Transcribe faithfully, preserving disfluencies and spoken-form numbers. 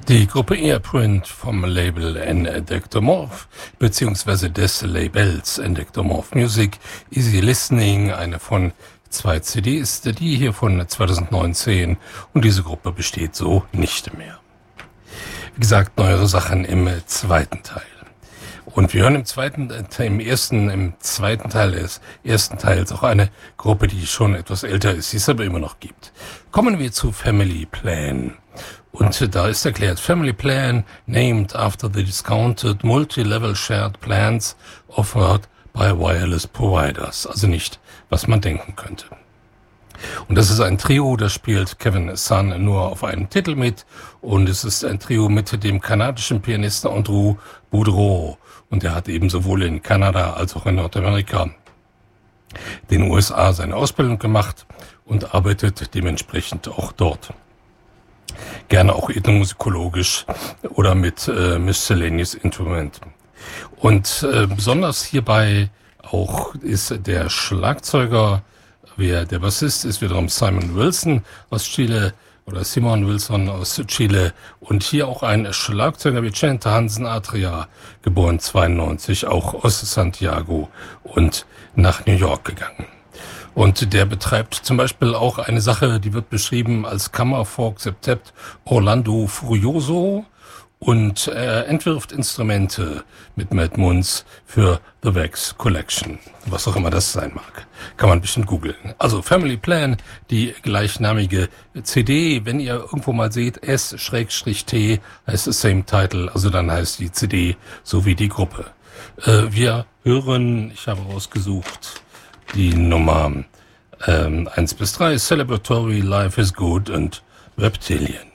Die Gruppe Earprint vom Label Endectomorph beziehungsweise des Labels Endectomorph Music, Easy Listening, eine von zwei C Ds, die hier von zweitausendneunzehn, und diese Gruppe besteht so nicht mehr. Wie gesagt, neuere Sachen im zweiten Teil. Und wir hören im zweiten, im ersten, im zweiten Teil des ersten Teils auch eine Gruppe, die schon etwas älter ist, die es aber immer noch gibt. Kommen wir zu Family Plan. Und da ist erklärt, Family Plan named after the discounted multi-level shared plans offered by wireless providers. Also nicht, was man denken könnte. Und das ist ein Trio, das spielt Kevin Sun nur auf einem Titel mit. Und es ist ein Trio mit dem kanadischen Pianisten Andrew Boudreau. Und er hat eben sowohl in Kanada als auch in Nordamerika, den U S A, seine Ausbildung gemacht und arbeitet dementsprechend auch dort. Gerne auch ethnomusikologisch oder mit äh, Miscellaneous Instrument. Und äh, besonders hierbei auch ist der Schlagzeuger, wer der Bassist ist, wiederum Simon Wilson aus Chile oder Simon Wilson aus Chile, und hier auch ein Schlagzeuger Vicente Hansen Atria, geboren zweiundneunzig, auch aus Santiago und nach New York gegangen. Und der betreibt zum Beispiel auch eine Sache, die wird beschrieben als Kammerfolk Septet Orlando Furioso, und er entwirft Instrumente mit Matt Munz für The Wax Collection. Was auch immer das sein mag. Kann man bestimmt googeln. Also Family Plan, die gleichnamige C D. Wenn ihr irgendwo mal seht, S-T heißt es Same Title. Also dann heißt die C D so wie die Gruppe. Äh, wir hören, ich habe rausgesucht, die Nummer ähm, eins bis drei, Celebratory, Life is Good und Reptilian.